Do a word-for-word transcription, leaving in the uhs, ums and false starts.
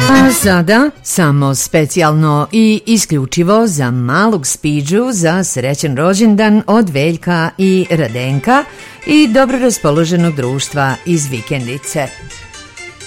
A sada samo specijalno i isključivo za malog Spiđu za srećan rođendan od Veljka i Radenka i dobro raspoloženog društva iz Vikendice.